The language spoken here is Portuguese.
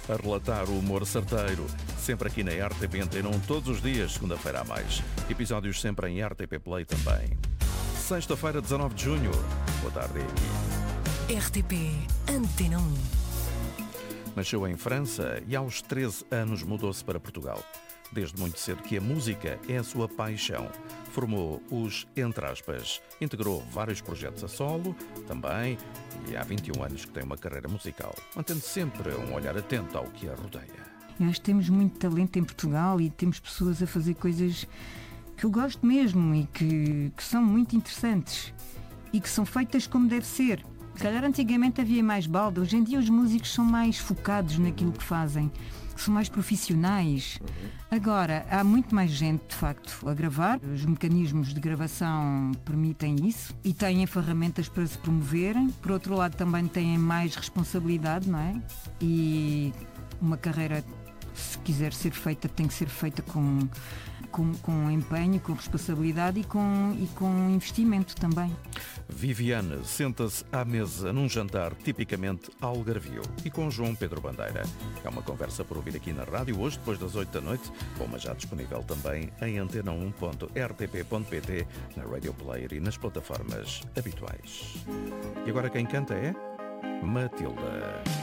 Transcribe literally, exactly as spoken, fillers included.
a relatar o humor certeiro, sempre aqui na R T P Antena um, todos os dias, segunda-feira a mais. Episódios sempre em R T P Play também. Sexta-feira, dezanove de junho. Boa tarde, é aqui. R T P Antena um. Nasceu em França e aos treze anos mudou-se para Portugal. Desde muito cedo que a música é a sua paixão. Formou os Entre Aspas, integrou vários projetos a solo, também, e há vinte e um anos que tem uma carreira musical. Mantendo sempre um olhar atento ao que a rodeia. Eu acho que temos muito talento em Portugal e temos pessoas a fazer coisas que eu gosto mesmo e que, que são muito interessantes e que são feitas como deve ser. Se calhar antigamente havia mais balda, hoje em dia os músicos são mais focados naquilo que fazem, são mais profissionais. Agora, há muito mais gente, de facto, a gravar. Os mecanismos de gravação permitem isso e têm ferramentas para se promoverem. Por outro lado, também têm mais responsabilidade, não é? E uma carreira, se quiser ser feita, tem que ser feita com, com, com empenho, com responsabilidade e com, e com investimento também. Viviane senta-se à mesa num jantar tipicamente algarvio e com João Pedro Bandeira. É uma conversa por ouvir aqui na rádio hoje, depois das oito da noite, ou mas já disponível também em antena um ponto r t p ponto p t, na Radio Player e nas plataformas habituais. E agora quem canta é Matilda.